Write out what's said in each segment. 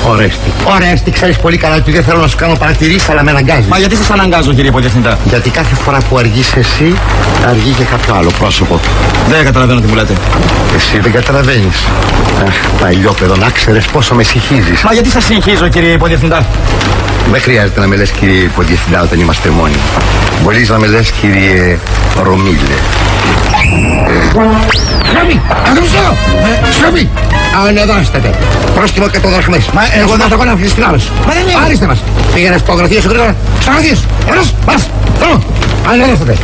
Ορέστη, ξέρεις πολύ καλά ότι δεν θέλω να σου κάνω παρατηρήσεις, αλλά με αναγκάζεις. Μα γιατί σας αναγκάζω, κύριε Υποδιευθυντά? Γιατί κάθε φορά που αργείς εσύ, αργεί και κάποιο άλλο πρόσωπο. Δεν καταλαβαίνω τι μου λέτε. Εσύ δεν καταλαβαίνεις. Αχ, παλιόπαιδο, να ξέρεις πόσο με συγχύζεις. Μα γιατί σας συγχύζω, κύριε Υποδιευθυντά? Δεν χρειάζεται να με λες κύριε Υποδιευθυντά όταν είμαστε μόνοι. Μπορείς να με λες κύριε Ρωμίλε. Σιωπή! Αντρουσό! Σιωπή! Ανεδάστε. Πρόστιμο 100 δραχμές. Μα εγώ δεν θα κάνω αυτή τη θάλασσα. Μα δεν είναι. Άριστε μας. Πήγαινε στο γραφείο σου γρήγορα. Στα γραφείο σου. Ένας, μας. Θέλω. Ανεδάστε.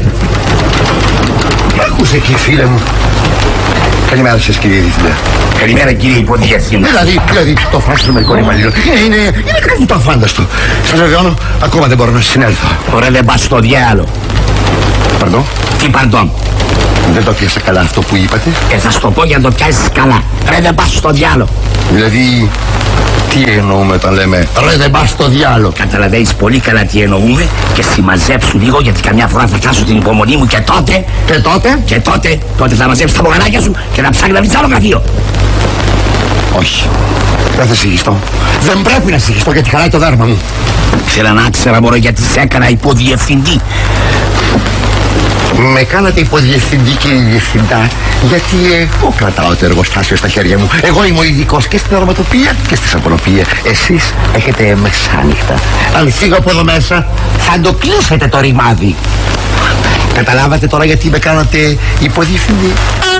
Άκουσε εκεί φίλε μου. Καλημέρα σας κύριε Διευθυντά. Καλημέρα κύριε Υποδιευθυντά. Δηλαδή το φράσινο μερικών υπαλλήλων είναι κάτι το αφάνταστο. Σας βεβαιώνω, ακόμα δεν μπορώ να συνέλθω. Ωραία, δεν πας στο διάλο. Παρντώ. Τι παρντών? Δεν το πιάσα καλά αυτό που είπατε. Θα σου το πω για να το πιάσεις καλά. Ρε, δεν πας στο διάλο. Δηλαδή, τι εννοούμε όταν λέμε ρε δεν πας στο διάλο? Καταλαβαίνεις πολύ καλά τι εννοούμε και συμμαζέψου λίγο, γιατί καμιά φορά θα χάσω την υπομονή μου και τότε θα μαζέψεις τα μπογανάκια σου και θα ψάχνει να βρεις άλλο γραφείο. Όχι. Δεν θα συγχυστώ. Δεν πρέπει να συγχυστώ γιατί χαλάει το δέρμα μου. Θέλω να ξέρω μωρό γιατί σε έκανα υποδιευθυντή. Με κάνατε υποδιευθυντή κύριε Διευθυντά, γιατί εγώ κρατάω το εργοστάσιο στα χέρια μου. Εγώ είμαι ο ειδικός και στην οραματοπία και στη σαπονοπία. Εσείς έχετε μεσάνυχτα. Αν φύγω από εδώ μέσα θα το κλείσετε το ρημάδι. Καταλάβατε τώρα γιατί με κάνατε υποδιευθυντή?